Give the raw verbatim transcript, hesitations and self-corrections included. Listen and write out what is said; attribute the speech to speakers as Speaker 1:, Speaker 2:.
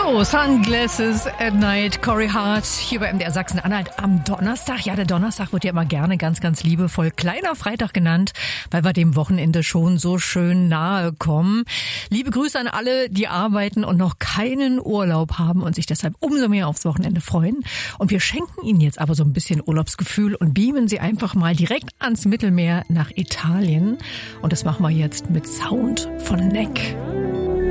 Speaker 1: So, Sunglasses at Night, Corey Hart, hier bei M D R Sachsen-Anhalt am Donnerstag. Ja, der Donnerstag wird ja immer gerne ganz, ganz liebevoll kleiner Freitag genannt, weil wir dem Wochenende schon so schön nahe kommen. Liebe Grüße an alle, die arbeiten und noch keinen Urlaub haben und sich deshalb umso mehr aufs Wochenende freuen. Und wir schenken Ihnen jetzt aber so ein bisschen Urlaubsgefühl und beamen Sie einfach mal direkt ans Mittelmeer nach Italien. Und das machen wir jetzt mit Sound von Neck.